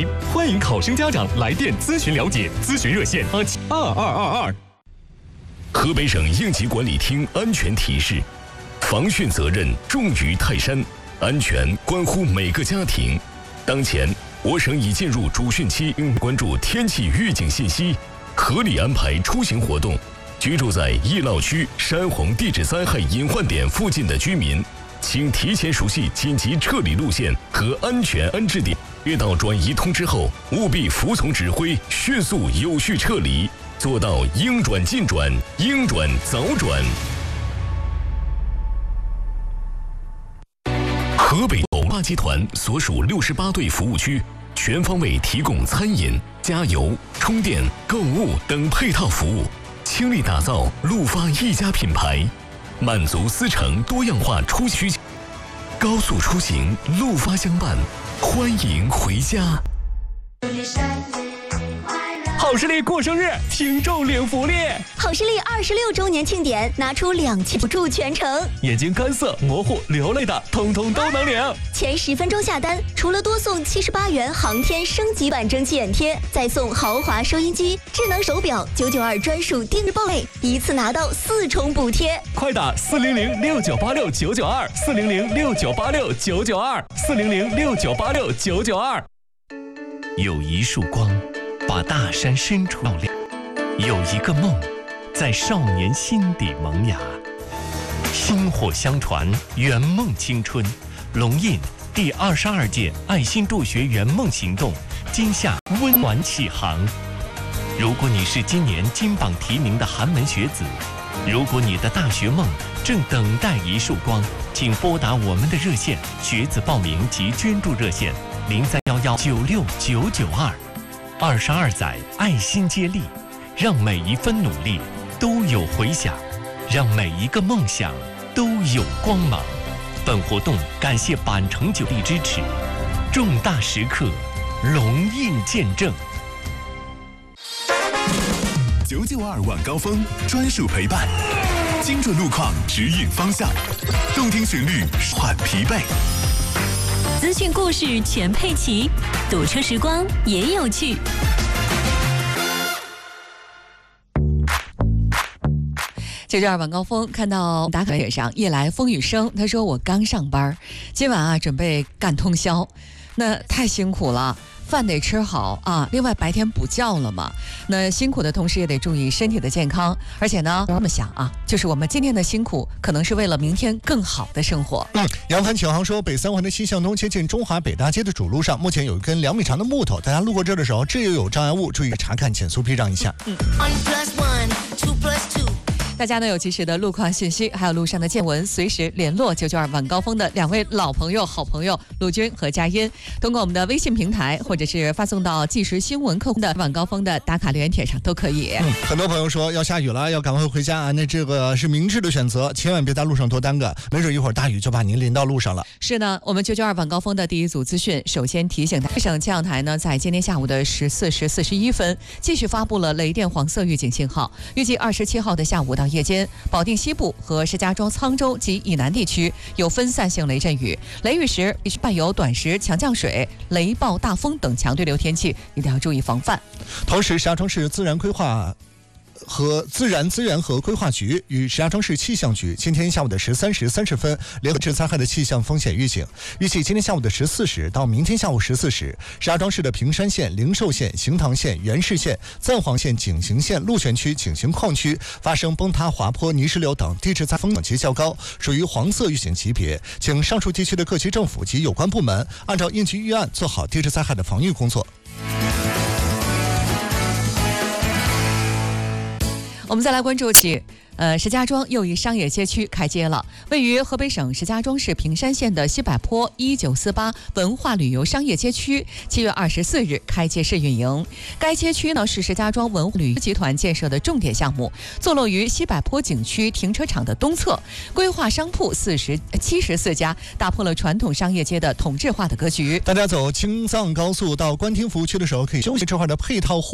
题，欢迎考生家长来电咨询了解，咨询热线872222。河北省应急管理厅安全提示：防汛责任重于泰山，安全关乎每个家庭。当前，我省已进入主汛期，应关注天气预警信息，合理安排出行活动。居住在易涝区、山洪地质灾害隐患点附近的居民，请提前熟悉紧急撤离路线和安全安置点。接到转移通知后，务必服从指挥，迅速有序撤离，做到应转尽转，应转早转。河北欧巴集团所属68对服务区，全方位提供餐饮、加油、充电、购物等配套服务，倾力打造陆发一家品牌，满足司乘多样化出行需求。高速出行，陆发相伴，欢迎回家。好视力过生日，听众领福利。 好视力26周年庆典，拿出2期补助全程。 眼睛干涩、模糊、流泪的，通通都能领。 前10分钟下单，除了多送78元航天升级版蒸汽眼贴，再送豪华收音机、智能手表、992专属定制报类，一次拿到4重补贴。 快打4006986992400698699240069869922。有一束光，把大山深处照亮；有一个梦，在少年心底萌芽。薪火相传，圆梦青春。龙印第22届爱心助学圆梦行动今夏温暖启航。如果你是今年金榜题名的寒门学子，如果你的大学梦正等待一束光，请拨打我们的热线学子报名及捐助热线0311969992。22载爱心接力，让每一分努力都有回响，让每一个梦想都有光芒。本活动感谢板城酒力支持，重大时刻，龙印见证。 992晚高峰专属陪伴，精准路况指引方向，动听旋律缓疲惫。 资讯故事全配齐，堵车时光也有趣。 992晚高峰，看到打卡点上夜来风雨声，他说我刚上班，今晚准备干通宵，那太辛苦了。饭得吃好啊，另外白天补觉了嘛，那辛苦的同时也得注意身体的健康，而且呢，这么想啊，就是我们今天的辛苦，可能是为了明天更好的生活。 杨帆启航说，北三环的西向东接近中华北大街的主路上，目前有一根2米长的木头，大家路过这的时候，这又有障碍物，注意查看减速避让一下。 大家呢有及时的路况信息，还有路上的见闻，随时联络992晚高峰的2位老朋友、好朋友陆军和佳音，通过我们的微信平台，或者是发送到即时新闻客户的晚高峰的打卡留言帖上都可以。 很多朋友说要下雨了，要赶快回家啊，那这个是明智的选择，千万别在路上多耽搁，没准一会儿大雨就把您淋到路上了。 是呢，我们992晚高峰的第一组资讯，首先提醒大家，省气象台呢在今天下午的14时41分继续发布了雷电黄色预警信号，预计27号的下午到夜间，保定西部和石家庄、沧州及以南地区有分散性雷阵雨，雷雨时必须伴有短时强降水、雷暴、大风等强对流天气，一定要注意防范。 同时，石家庄市自然资源和规划局与石家庄市气象局今天下午的13时30分联合致灾害的气象风险预警，预计今天下午的14时到明天下午14时，石家庄市的平山县、灵寿县、行塘县、元市县、赞皇县、景行县、鹿泉区、景行矿区发生崩塌、滑坡、泥石流等地质灾害风险级较高，属于黄色预警级别，请上述地区的各级政府及有关部门按照应急预案做好地质灾害的防御工作。 我们再来关注起石家庄又一商业街区开街了。位于河北省石家庄市平山县的西柏坡1948文化旅游商业街区7月24日开街试运营。该街区呢是石家庄文化旅游集团建设的重点项目，坐落于西柏坡景区停车场的东侧，规划商铺74家，打破了传统商业街的同质化的格局。 大家走青藏高速到官厅服务区的时候，可以休息这块的配套